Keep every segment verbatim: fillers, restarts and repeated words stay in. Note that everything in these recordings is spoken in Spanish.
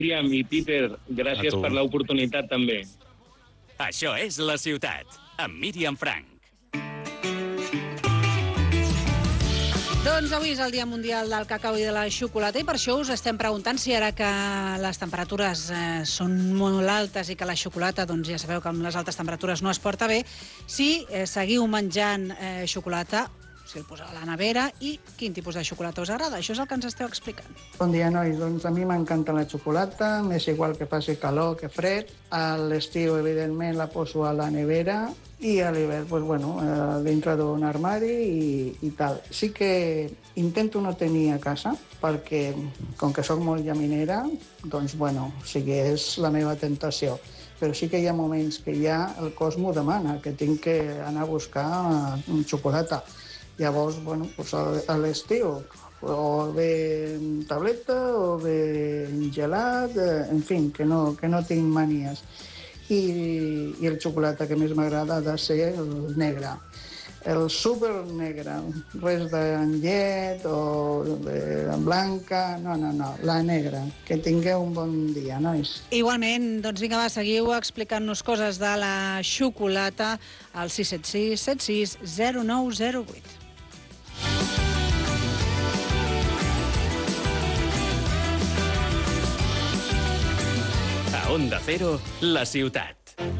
Míriam i Peter, gràcies per l'oportunitat també. Això és La Ciutat, amb Míriam Frank. Doncs avui és el Dia Mundial del Cacau i de la Xocolata i per això us estem preguntant si ara que les temperatures eh, són molt altes i que la xocolata, doncs ja sabeu que amb les altes temperatures no es porta bé, si eh, seguiu menjant eh, xocolata, si el poseu a la nevera i quin tipus de xocolata us agrada. Això és el que ens esteu explicant. Bon dia, nois. Doncs a mi m'encanta la xocolata, m'és igual que faci calor que fred. A l'estiu, evidentment, la poso a la nevera i a l'hivern, pues, bueno, eh, dintre d'un armari i, i tal. Sí que intento no tenir a casa perquè, com que sóc molt llaminera, doncs, bueno, sí que és la meva tentació. Però sí que hi ha moments que ja el cos m'ho demana, que tinc que anar a buscar eh, xocolata. Llavors, bueno, pues a l'estiu, o bé en tableta, o bé en gelat, en fi, que no, que no tinc manies. I, i el xocolata que més m'agrada ha de ser el negre. El super negre, res de llet o de blanca, no, no, no, la negra. Que tingueu un bon dia, nois. Igualment, doncs vinga, va, seguiu explicant-nos coses de la xocolata al sis set sis set sis zero nou zero vuit. A Onda Cero, La Ciutat.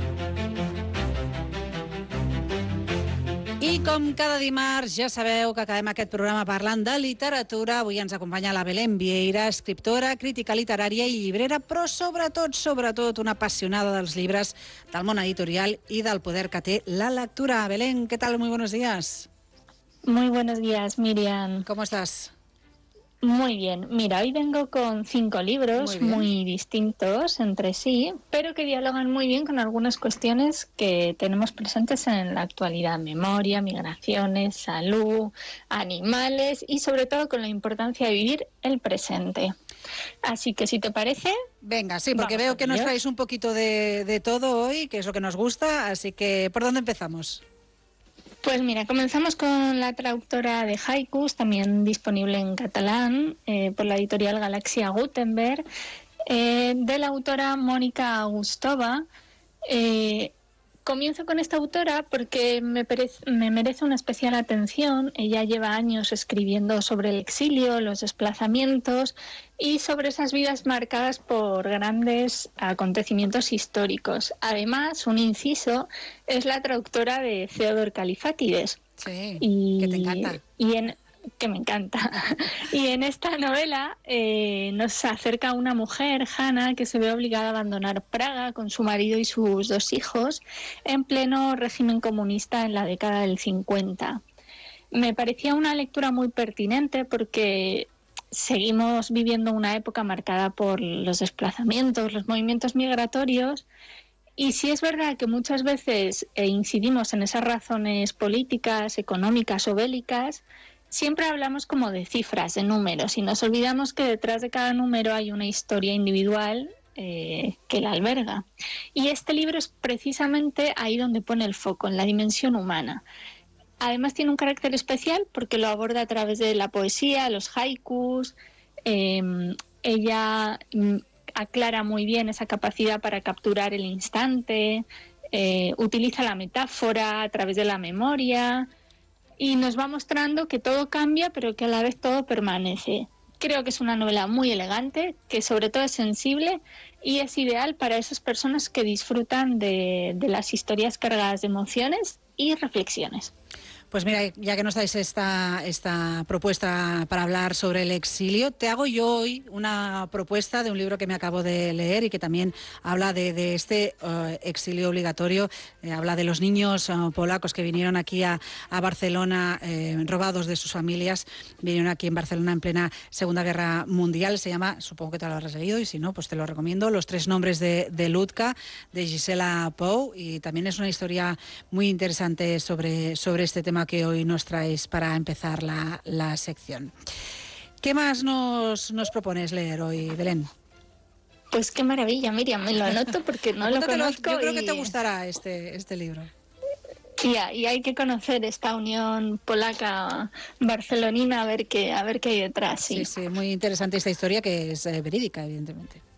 I com cada dimarts, ja sabeu que acabem aquest programa parlant de literatura. Avui ens acompanya la Belén Vieira, escriptora, crítica literària i llibrera, però sobretot, sobretot, una apassionada dels llibres, del món editorial i del poder que té la lectura. Belén, ¿qué tal? Muy buenos días. Muy buenos días, Miriam. ¿Cómo estás? Muy bien. Mira, hoy vengo con cinco libros muy, muy distintos entre sí, pero que dialogan muy bien con algunas cuestiones que tenemos presentes en la actualidad. Memoria, migraciones, salud, animales y sobre todo con la importancia de vivir el presente. Así que si te parece... Venga, sí, porque veo que nos traéis un poquito de, de todo hoy, que es lo que nos gusta, así que ¿por dónde empezamos? Pues mira, comenzamos con la traductora de haikus, también disponible en catalán, eh, por la editorial Galaxia Gutenberg, eh, de la autora Mónica Agustova. Eh, comienzo con esta autora porque me, perece, me merece una especial atención. Ella lleva años escribiendo sobre el exilio, los desplazamientos y sobre esas vidas marcadas por grandes acontecimientos históricos. Además, un inciso, es la traductora de Theodor Kalifatides. Sí, y, que te encanta. Y en, que me encanta. Y en esta novela eh, nos acerca una mujer, Hanna, que se ve obligada a abandonar Praga con su marido y sus dos hijos en pleno régimen comunista en la década del cincuenta. Me parecía una lectura muy pertinente porque seguimos viviendo una época marcada por los desplazamientos, los movimientos migratorios, y sí es verdad que muchas veces eh, incidimos en esas razones políticas, económicas o bélicas. Siempre hablamos como de cifras, de números, y nos olvidamos que detrás de cada número hay una historia individual eh, que la alberga. Y este libro es precisamente ahí donde pone el foco, en la dimensión humana. Además tiene un carácter especial porque lo aborda a través de la poesía, los haikus. Eh, ella mm, aclara muy bien esa capacidad para capturar el instante, eh, utiliza la metáfora a través de la memoria y nos va mostrando que todo cambia pero que a la vez todo permanece. Creo que es una novela muy elegante, que sobre todo es sensible y es ideal para esas personas que disfrutan de, de las historias cargadas de emociones y reflexiones. Pues mira, ya que nos dais esta, esta propuesta para hablar sobre el exilio, te hago yo hoy una propuesta de un libro que me acabo de leer y que también habla de, de este uh, exilio obligatorio. Eh, habla de los niños uh, polacos que vinieron aquí a, a Barcelona eh, robados de sus familias. Vinieron aquí en Barcelona en plena Segunda Guerra Mundial. Se llama, supongo que te lo habrás leído y si no, pues te lo recomiendo, Los tres nombres de, de Ludka, de Gisela Pou. Y también es una historia muy interesante sobre, sobre este tema que hoy nos traéis para empezar la, la sección. ¿Qué más nos, nos propones leer hoy, Belén? Pues qué maravilla, Miriam, me lo anoto porque no lo conozco. Yo creo y... que te gustará este, este libro. Y, y hay que conocer esta unión polaca-barcelonina a ver qué, a ver qué hay detrás. Sí. sí, sí, muy interesante esta historia que es eh, verídica, evidentemente.